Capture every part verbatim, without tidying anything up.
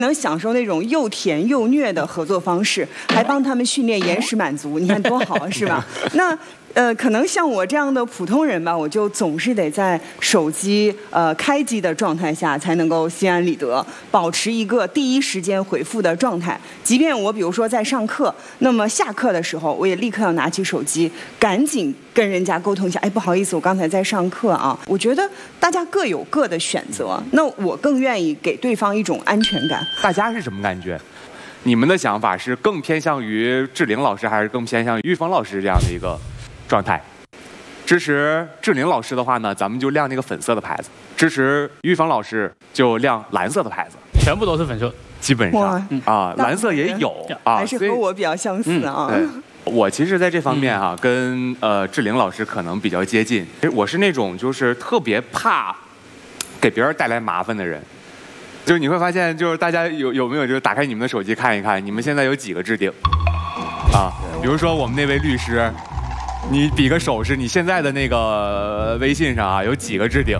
能享受那种又甜又虐的合作方式，还帮他们训练延时满足，你看多好，是吧？那。呃，可能像我这样的普通人吧，我就总是得在手机呃开机的状态下才能够心安理得，保持一个第一时间回复的状态。即便我比如说在上课，那么下课的时候，我也立刻要拿起手机，赶紧跟人家沟通一下。哎，不好意思，我刚才在上课啊。我觉得大家各有各的选择，那我更愿意给对方一种安全感。 大家是什么感觉？你们的想法是更偏向于志玲老师，还是更偏向于玉峰老师这样的一个状态？支持志玲老师的话呢，咱们就亮那个粉色的牌子；支持玉芳老师就亮蓝色的牌子。 全部都是粉色， 基本上、嗯、啊，蓝色也有啊， 还是和我比较相似啊。 嗯、我其实在这方面啊，嗯、跟呃志玲老师可能比较接近。我是那种就是特别怕给别人带来麻烦的人。就是你会发现，就是大家有有没有就是打开你们的手机看一看，你们现在有几个置顶啊？比如说我们那位律师。你比个手势，你现在的那个微信上啊有几个置顶？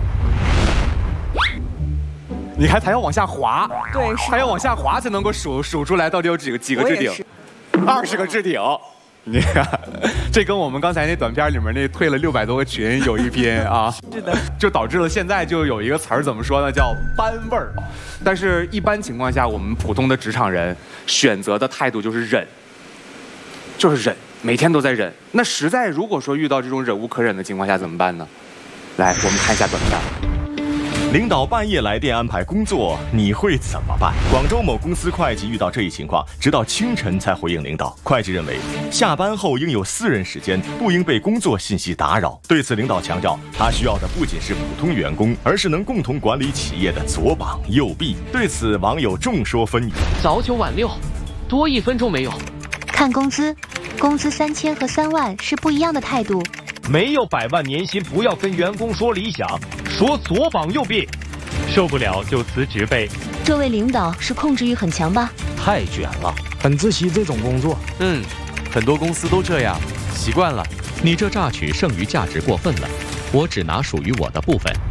你看，他要往下滑， 对， 他要往下滑才能够数数出来到底有几个几个置顶，二十个置顶。你看，这跟我们刚才那短片里面那退了六百多个群有一拼啊， 是的， 就导致了现在就有一个词儿怎么说呢，叫班味儿。但是，一般情况下，我们普通的职场人选择的态度就是忍，就是忍。每天都在忍，那实在如果说遇到这种忍无可忍的情况下怎么办呢？来，我们看一下短片。 领导半夜来电安排工作，你会怎么办？广州某公司会计遇到这一情况，直到清晨才回应领导。会计认为，下班后应有私人时间，不应被工作信息打扰。对此，领导强调，他需要的不仅是普通员工，而是能共同管理企业的左膀右臂。对此，网友众说纷纭。 早九晚六，多一分钟没有。 看工资，工资三千和三万是不一样的态度。 没有百万年薪，不要跟员工说理想，说左膀右臂，受不了就辞职呗。 这位领导是控制欲很强吧？ 太卷了， 很自习这种工作。 嗯，很多公司都这样，习惯了。 你这榨取剩余价值过分了，我只拿属于我的部分。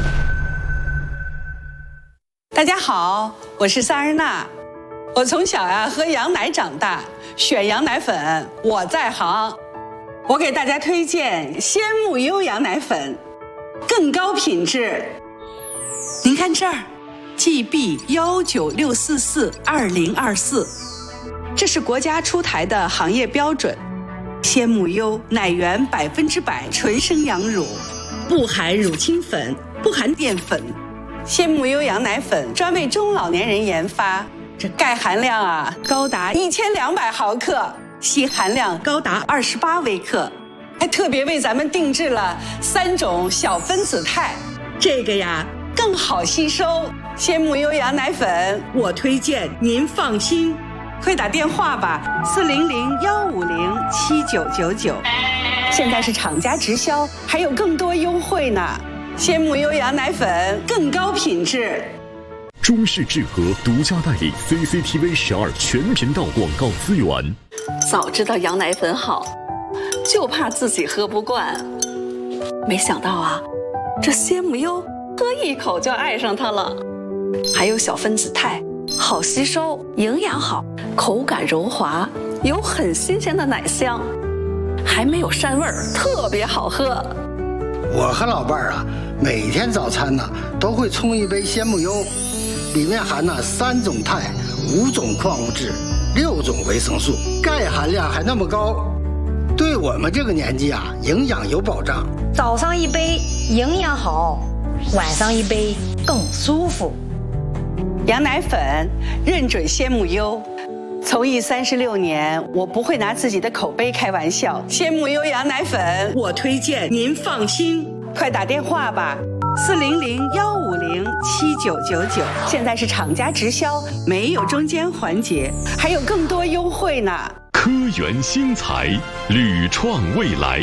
大家好，我是萨日娜。我从小呀喝羊奶长大，选羊奶粉我在行。我给大家推荐鲜木优羊奶粉，更高品质。您看这儿 ，G B 幺九六四四二零二四，这是国家出台的行业标准。鲜木优奶源百分之百纯生羊乳，不含乳清粉，不含淀粉。鲜木优羊奶粉专为中老年人研发。这钙含量啊高达一千两百毫克，硒含量高达二十八微克，还特别为咱们定制了三种小分子肽，这个呀更好吸收。鲜木优羊奶粉，我推荐您放心，快打电话吧，四零零幺五零七九九九。现在是厂家直销，还有更多优惠呢。鲜木优羊奶粉更高品质。 中视智和独家代理 C C T V 十二全频道广告资源。 早知道羊奶粉好，就怕自己喝不惯。没想到啊，这鲜木优喝一口就爱上它了。还有小分子肽，好吸收，营养好，口感柔滑，有很新鲜的奶香，还没有膻味儿，特别好喝。 我和老伴儿啊，每天早餐呢都会冲一杯鲜木优。里面含了三种肽、五种矿物质、六种维生素，钙含量还那么高，对我们这个年纪啊，营养有保障。 早上一杯营养好，晚上一杯更舒服。 羊奶粉认准鲜木优，从艺三十六年，我不会拿自己的口碑开玩笑。鲜木优羊奶粉，我推荐您放心，快打电话吧。四零零幺五零七九九九，现在是厂家直销，没有中间环节，还有更多优惠呢。 科研新材，屡创未来。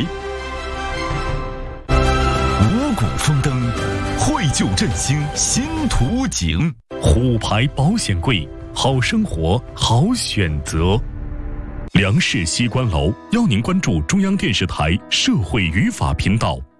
五谷丰登，绘就振兴新图景。虎牌保险柜，好生活好选择。梁氏西关楼邀您关注中央电视台社会语法频道。